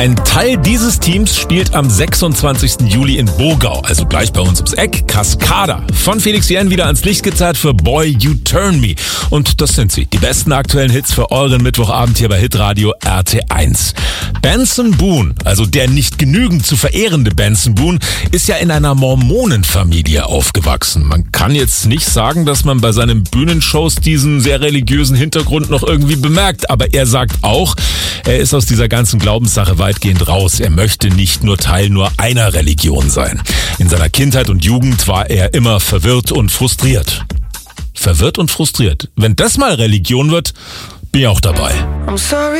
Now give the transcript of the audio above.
Ein Teil dieses Teams spielt am 26. Juli in Burgau, also gleich bei uns ums Eck, Cascada. Von Felix Jähn wieder ans Licht gezerrt für Boy You Turn Me. Und das sind sie, die besten aktuellen Hits für euren Mittwochabend hier bei Hitradio RT1. Benson Boone, also der nicht genügend zu verehrende Benson Boone, ist ja in einer Mormonenfamilie aufgewachsen. Man kann jetzt nicht sagen, dass man bei seinen Bühnenshows diesen sehr religiösen Hintergrund noch irgendwie bemerkt, aber er sagt auch, er ist aus dieser ganzen Glaubenssache weitgehend raus. Er möchte nicht nur Teil nur einer Religion sein. In seiner Kindheit und Jugend war er immer verwirrt und frustriert. Verwirrt und frustriert. Wenn das mal Religion wird, bin ich auch dabei. I'm sorry.